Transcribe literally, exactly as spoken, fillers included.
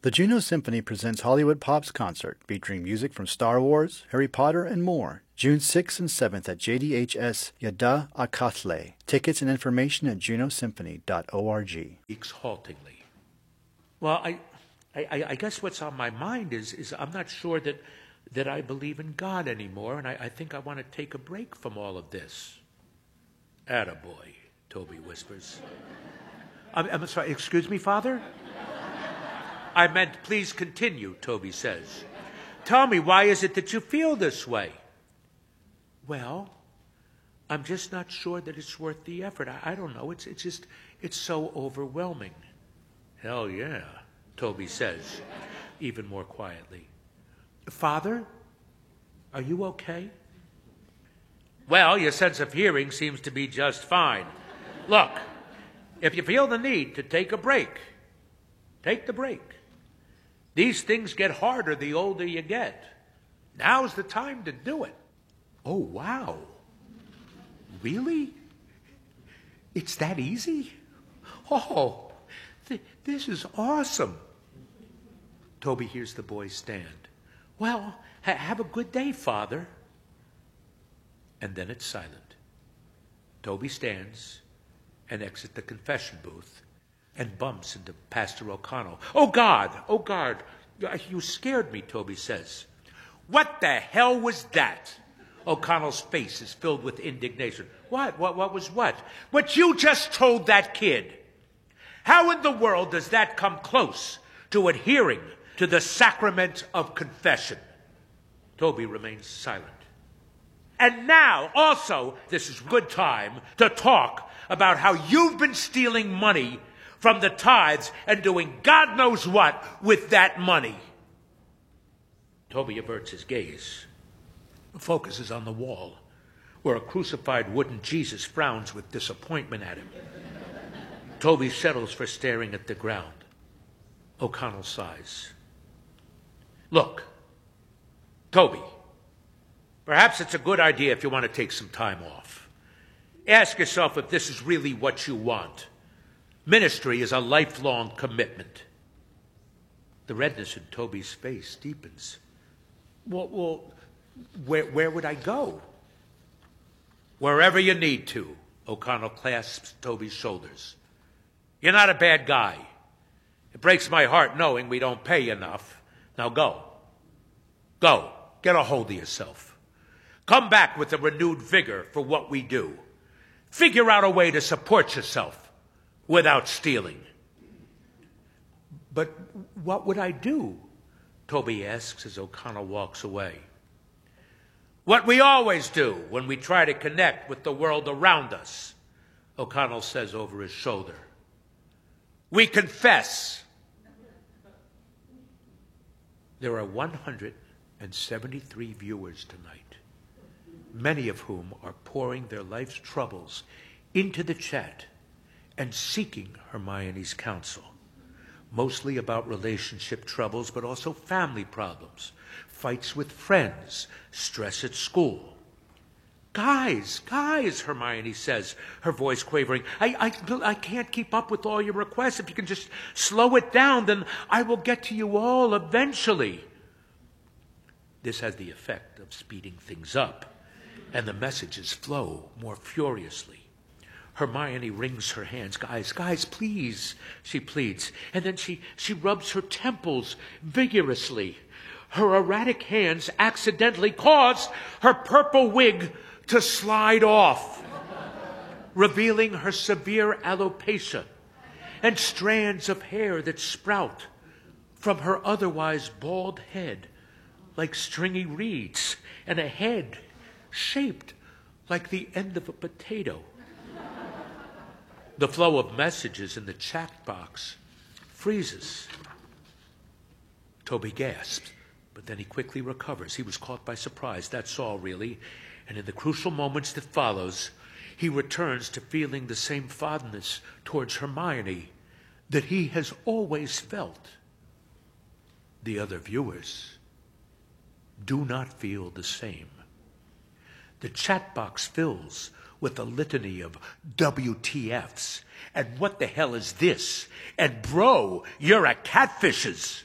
The Juno Symphony presents Hollywood Pop's concert, featuring music from Star Wars, Harry Potter, and more. June sixth and seventh at J D H S Yada Akatle. Tickets and information at juno symphony dot org. Speaks haltingly. Well, I, I, I guess what's on my mind is, is I'm not sure that, that I believe in God anymore, and I, I think I want to take a break from all of this. Attaboy, Toby whispers. I'm, I'm sorry, excuse me, Father? I meant, please continue, Toby says. Tell me, why is it that you feel this way? Well, I'm just not sure that it's worth the effort. I, I don't know. It's, it's just, it's so overwhelming. Hell yeah, Toby says, even more quietly. Father, are you okay? Well, your sense of hearing seems to be just fine. Look, if you feel the need to take a break, take the break. These things get harder the older you get. Now's the time to do it. Oh, wow. Really? It's that easy? Oh, th- this is awesome. Toby hears the boy stand. Well, ha- have a good day, Father. And then it's silent. Toby stands and exits the confession booth and bumps into Pastor O'Connell. Oh, God, oh, God, you scared me, Toby says. What the hell was that? O'Connell's face is filled with indignation. What? What, what was what? What you just told that kid. How in the world does that come close to adhering to the sacrament of confession? Toby remains silent. And now, also, this is good time to talk about how you've been stealing money from the tithes and doing God knows what with that money. Toby averts his gaze, focuses on the wall, where a crucified wooden Jesus frowns with disappointment at him. Toby settles for staring at the ground. O'Connell sighs. Look, Toby, perhaps it's a good idea if you want to take some time off. Ask yourself if this is really what you want. Ministry is a lifelong commitment. The redness in Toby's face deepens. Well, well where, where would I go? Wherever you need to, O'Connell clasps Toby's shoulders. You're not a bad guy. It breaks my heart knowing we don't pay enough. Now go. Go. Get a hold of yourself. Come back with a renewed vigor for what we do. Figure out a way to support yourself without stealing. But what would I do? Toby asks as O'Connell walks away. What we always do when we try to connect with the world around us, O'Connell says over his shoulder. We confess. There are one hundred seventy-three viewers tonight, many of whom are pouring their life's troubles into the chat and seeking Hermione's counsel, mostly about relationship troubles, but also family problems, fights with friends, stress at school. Guys, guys, Hermione says, her voice quavering, I, I, I can't keep up with all your requests. If you can just slow it down, then I will get to you all eventually. This has the effect of speeding things up, and the messages flow more furiously. Hermione wrings her hands. Guys, guys, please, she pleads. And then she, she rubs her temples vigorously. Her erratic hands accidentally cause her purple wig to slide off, revealing her severe alopecia and strands of hair that sprout from her otherwise bald head like stringy reeds, and a head shaped like the end of a potato. The flow of messages in the chat box freezes. Toby gasps, but then he quickly recovers. He was caught by surprise, that's all really. And in the crucial moments that follows, he returns to feeling the same fondness towards Hermione that he has always felt. The other viewers do not feel the same. The chat box fills with a litany of W T Fs and what the hell is this? And bro, you're a catfishes.